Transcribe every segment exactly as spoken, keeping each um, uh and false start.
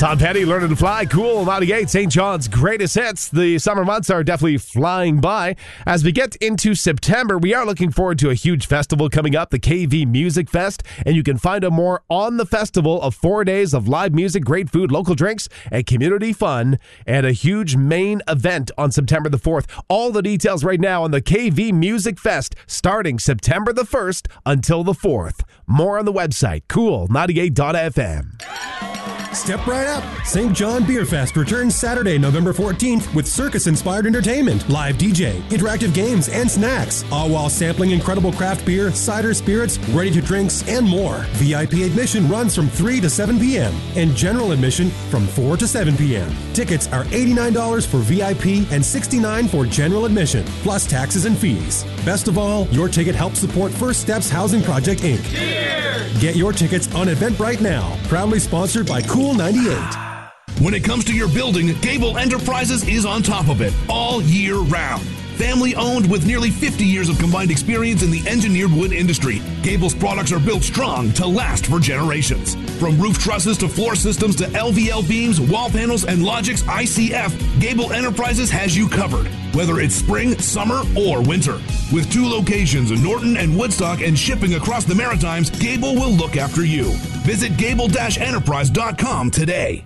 Tom Petty, Learning to Fly, Cool ninety-eight, Saint John's greatest hits. The summer months are definitely flying by. As we get into September, we are looking forward to a huge festival coming up, the K V Music Fest, and you can find out more on the festival of four days of live music, great food, local drinks, and community fun, and a huge main event on September the fourth. All the details right now on the K V Music Fest, starting September the first until the fourth. More on the website, cool ninety-eight dot f m. Step right up. Saint John Beer Fest returns Saturday, November fourteenth with circus-inspired entertainment, live D J, interactive games, and snacks, all while sampling incredible craft beer, cider, spirits, ready-to-drinks, and more. V I P admission runs from three to seven p.m. and general admission from four to seven p.m. Tickets are eighty-nine dollars for V I P and sixty-nine dollars for general admission, plus taxes and fees. Best of all, your ticket helps support First Steps Housing Project, Incorporated. Cheers! Get your tickets on Eventbrite now. Proudly sponsored by Cool ninety-eight. When it comes to your building, Gable Enterprises is on top of it all year round. Family owned with nearly fifty years of combined experience in the engineered wood industry, Gable's products are built strong to last for generations. From roof trusses to floor systems to L V L beams, wall panels, and Logix I C F, Gable Enterprises has you covered, whether it's spring, summer, or winter. With two locations in Norton and Woodstock and shipping across the Maritimes, Gable will look after you. Visit gable dash enterprise dot com today.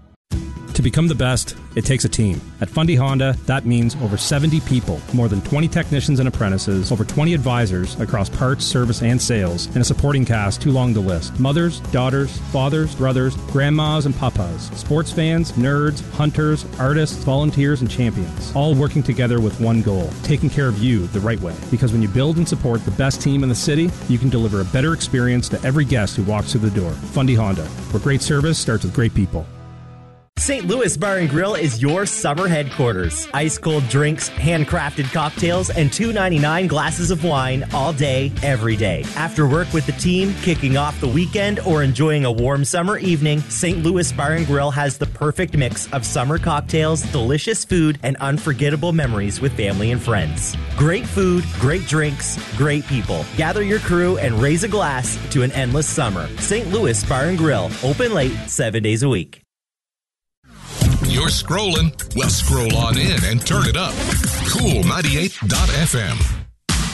To become the best, it takes a team. At Fundy Honda, that means over seventy people, more than twenty technicians and apprentices, over twenty advisors across parts, service, and sales, and a supporting cast too long to list. Mothers, daughters, fathers, brothers, grandmas, and papas, sports fans, nerds, hunters, artists, volunteers, and champions, all working together with one goal, taking care of you the right way. Because when you build and support the best team in the city, you can deliver a better experience to every guest who walks through the door. Fundy Honda, where great service starts with great people. Saint Louis Bar and Grill is your summer headquarters. Ice-cold drinks, handcrafted cocktails, and two dollars and ninety-nine cents glasses of wine all day, every day. After work with the team, kicking off the weekend, or enjoying a warm summer evening, Saint Louis Bar and Grill has the perfect mix of summer cocktails, delicious food, and unforgettable memories with family and friends. Great food, great drinks, great people. Gather your crew and raise a glass to an endless summer. Saint Louis Bar and Grill, open late, seven days a week. You're scrolling? Well, scroll on in and turn it up. cool ninety-eight dot f m.